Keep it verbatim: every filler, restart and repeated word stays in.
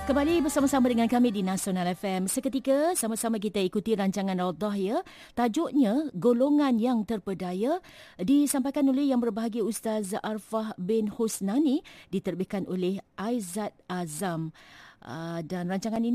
Kembali bersama-sama dengan kami di Nasional F M. Seketika sama-sama kita ikuti rancangan Raudhah ya. Tajuknya Golongan yang Terpedaya, disampaikan oleh Yang Berbahagia Ustaz Arfah bin Husnani, diterbitkan oleh Aizat Azam. Uh, dan rancangan ini